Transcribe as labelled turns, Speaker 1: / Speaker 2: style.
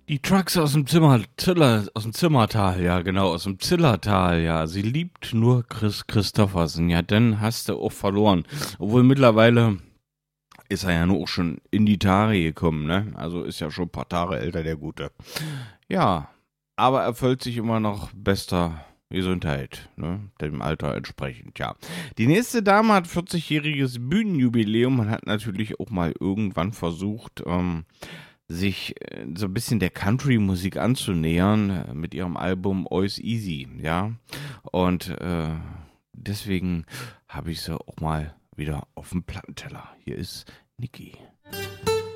Speaker 1: Die Trucks aus dem aus dem Zimmertal, ja genau, aus dem Zillertal, ja. Sie liebt nur Chris Christoffersen, ja, dann hast du auch verloren. Obwohl mittlerweile ist er ja nur auch schon in die Tage gekommen, ne? Also ist ja schon ein paar Tage älter, der Gute. Ja, aber er fühlt sich immer noch bester Gesundheit, ne? Dem Alter entsprechend, ja. Die nächste Dame hat 40-jähriges Bühnenjubiläum und hat natürlich auch mal irgendwann versucht, sich so ein bisschen der Country-Musik anzunähern mit ihrem Album Always Easy, ja. Und deswegen habe ich sie auch mal wieder auf dem Plattenteller. Hier ist Niki.